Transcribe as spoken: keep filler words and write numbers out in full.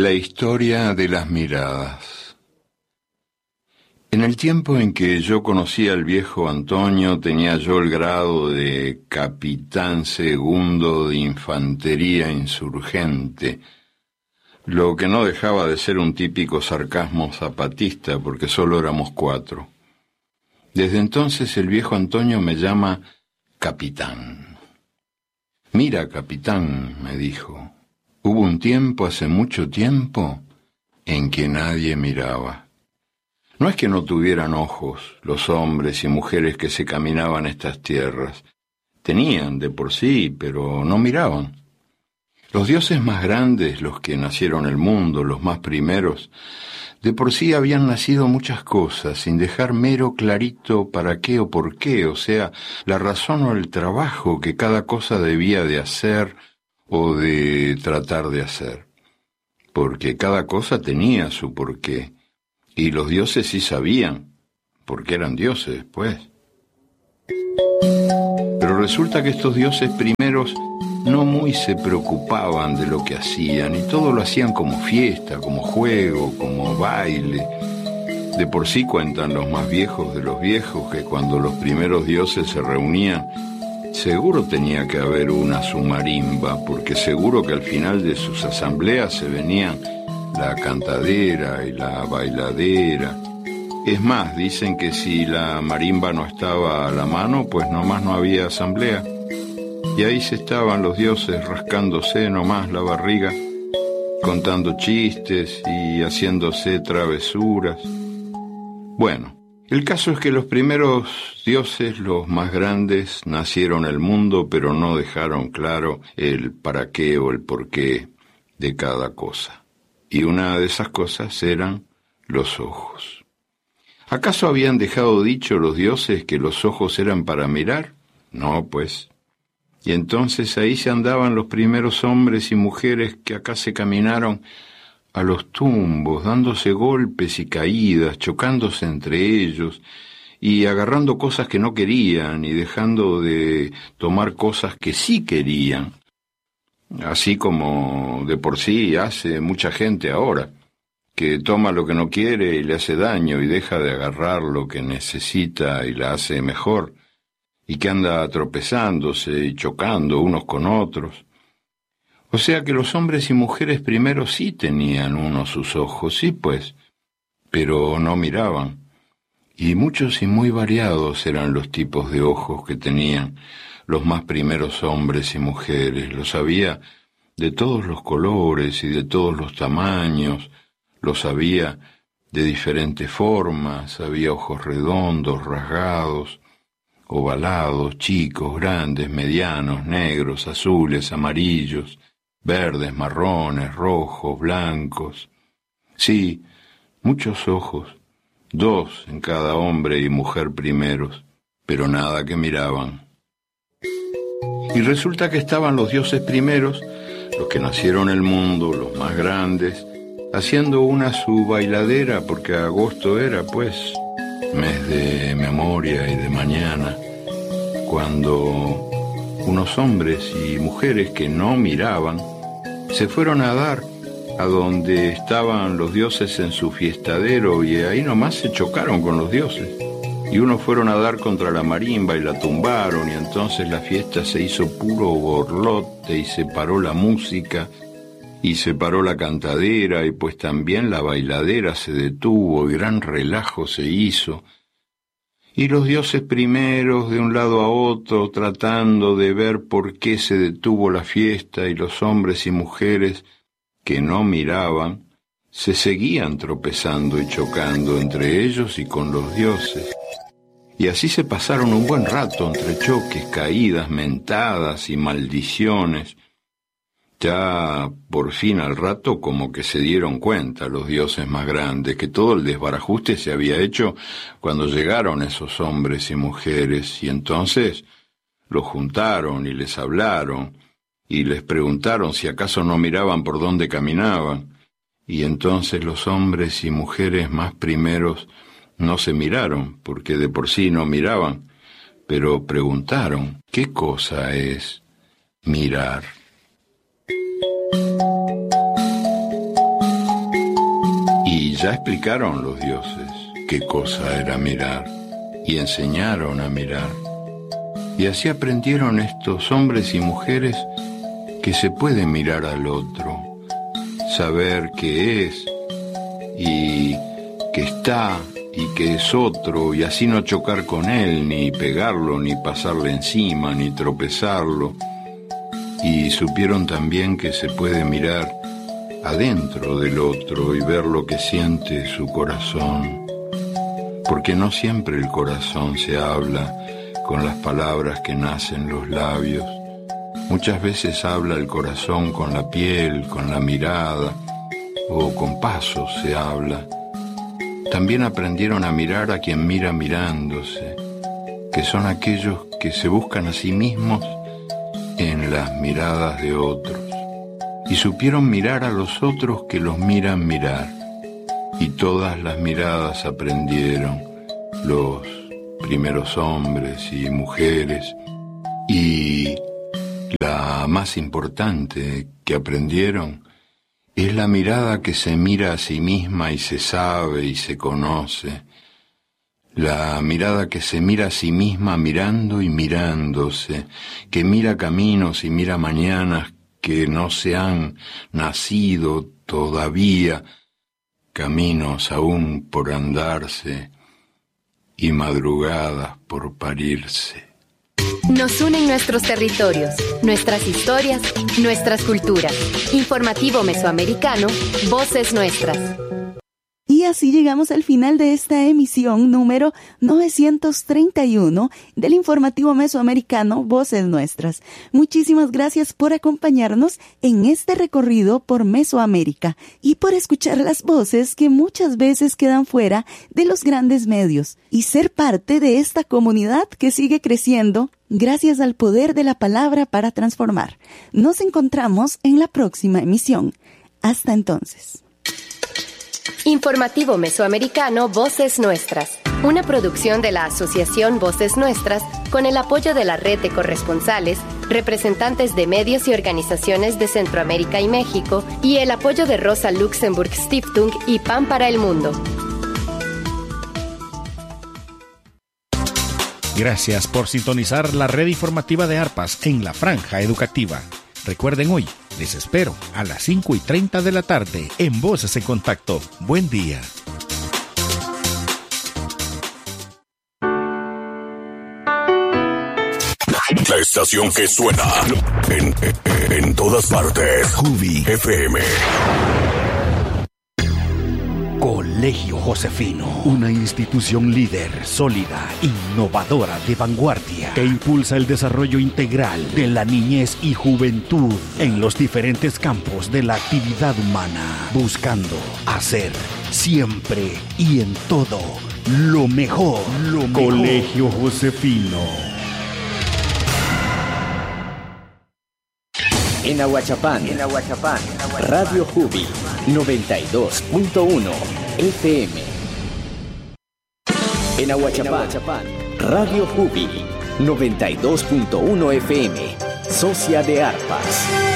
La historia de las miradas. En el tiempo en que yo conocí al viejo Antonio, tenía yo el grado de capitán segundo de infantería insurgente, lo que no dejaba de ser un típico sarcasmo zapatista, porque solo éramos cuatro. Desde entonces el viejo Antonio me llama capitán. Mira, capitán, me dijo, hubo un tiempo, hace mucho tiempo, en que nadie miraba. No es que no tuvieran ojos los hombres y mujeres que se caminaban estas tierras. Tenían de por sí, pero no miraban. Los dioses más grandes, los que nacieron el mundo, los más primeros, de por sí habían nacido muchas cosas, sin dejar mero clarito para qué o por qué, o sea, la razón o el trabajo que cada cosa debía de hacer o de tratar de hacer. Porque cada cosa tenía su porqué, y los dioses sí sabían, porque eran dioses, pues. Pero resulta que estos dioses primeros no muy se preocupaban de lo que hacían, y todo lo hacían como fiesta, como juego, como baile. De por sí cuentan los más viejos de los viejos que cuando los primeros dioses se reunían, seguro tenía que haber una su marimba, porque seguro que al final de sus asambleas se venían la cantadera y la bailadera. Es más, dicen que si la marimba no estaba a la mano, pues nomás no había asamblea. Y ahí se estaban los dioses rascándose nomás la barriga, contando chistes y haciéndose travesuras. Bueno, el caso es que los primeros dioses, los más grandes, nacieron el mundo, pero no dejaron claro el para qué o el por qué de cada cosa. Y una de esas cosas eran los ojos. ¿Acaso habían dejado dicho los dioses que los ojos eran para mirar? No, pues. Y entonces ahí se andaban los primeros hombres y mujeres que acá se caminaron a los tumbos, dándose golpes y caídas, chocándose entre ellos, y agarrando cosas que no querían, y dejando de tomar cosas que sí querían, así como de por sí hace mucha gente ahora, que toma lo que no quiere y le hace daño, y deja de agarrar lo que necesita y la hace mejor, y que anda tropezándose y chocando unos con otros. O sea que los hombres y mujeres primero sí tenían uno sus ojos, sí pues, pero no miraban. Y muchos y muy variados eran los tipos de ojos que tenían los más primeros hombres y mujeres. Los había de todos los colores y de todos los tamaños, los había de diferentes formas, había ojos redondos, rasgados, ovalados, chicos, grandes, medianos, negros, azules, amarillos, verdes, marrones, rojos, blancos. Sí, muchos ojos, dos en cada hombre y mujer primeros, pero nada que miraban. Y resulta que estaban los dioses primeros, los que nacieron el mundo, los más grandes, haciendo una su bailadera, porque agosto era, pues, mes de memoria y de mañana, cuando unos hombres y mujeres que no miraban se fueron a dar a donde estaban los dioses en su fiestadero, y ahí nomás se chocaron con los dioses. Y unos fueron a dar contra la marimba y la tumbaron, y entonces la fiesta se hizo puro borlote y se paró la música y se paró la cantadera, y pues también la bailadera se detuvo y gran relajo se hizo. Y los dioses primeros de un lado a otro tratando de ver por qué se detuvo la fiesta, y los hombres y mujeres que no miraban se seguían tropezando y chocando entre ellos y con los dioses. Y así se pasaron un buen rato entre choques, caídas, mentadas y maldiciones. Ya por fin al rato como que se dieron cuenta los dioses más grandes que todo el desbarajuste se había hecho cuando llegaron esos hombres y mujeres, y entonces los juntaron y les hablaron y les preguntaron si acaso no miraban por dónde caminaban. Y entonces los hombres y mujeres más primeros no se miraron, porque de por sí no miraban, pero preguntaron, ¿qué cosa es mirar? ya explicaron los dioses qué cosa era mirar, y enseñaron a mirar. Y así aprendieron estos hombres y mujeres que se puede mirar al otro, saber qué es, y que está, y que es otro, y así no chocar con él, ni pegarlo, ni pasarle encima, ni tropezarlo. Y supieron también que se puede mirar adentro del otro y ver lo que siente su corazón, porque no siempre el corazón se habla con las palabras que nacen los labios. Muchas veces habla el corazón con la piel, con la mirada, o con pasos se habla. También aprendieron a mirar a quien mira mirándose, que son aquellos que se buscan a sí mismos en las miradas de otros, y supieron mirar a los otros que los miran mirar, y todas las miradas aprendieron los primeros hombres y mujeres, y la más importante que aprendieron es la mirada que se mira a sí misma y se sabe y se conoce, la mirada que se mira a sí misma mirando y mirándose, que mira caminos y mira mañanas que no se han nacido todavía, caminos aún por andarse y madrugadas por parirse. Nos unen nuestros territorios, nuestras historias, nuestras culturas. Informativo Mesoamericano, Voces Nuestras. Y así llegamos al final de esta emisión número novecientos treinta y uno del Informativo Mesoamericano Voces Nuestras. Muchísimas gracias por acompañarnos en este recorrido por Mesoamérica y por escuchar las voces que muchas veces quedan fuera de los grandes medios y ser parte de esta comunidad que sigue creciendo gracias al poder de la palabra para transformar. Nos encontramos en la próxima emisión. Hasta entonces. Informativo Mesoamericano Voces Nuestras, una producción de la Asociación Voces Nuestras con el apoyo de la Red de Corresponsales, representantes de medios y organizaciones de Centroamérica y México y el apoyo de Rosa Luxemburg Stiftung y Pan para el Mundo. Gracias por sintonizar la red informativa de ARPAS en la franja educativa. Recuerden hoy, les espero a las cinco y treinta de la tarde en Voces en Contacto. Buen día. La estación que suena en, en, en todas partes. Jubi F M. Colegio Josefino, una institución líder, sólida, innovadora, de vanguardia, que impulsa el desarrollo integral de la niñez y juventud en los diferentes campos de la actividad humana, buscando hacer siempre y en todo lo mejor. Lo mejor. Colegio Josefino. En Ahuachapán, en Ahuachapán, Radio Jubi noventa y dos punto uno F M. En Ahuachapán, Radio Jubi noventa y dos punto uno F M, socia de ARPAS.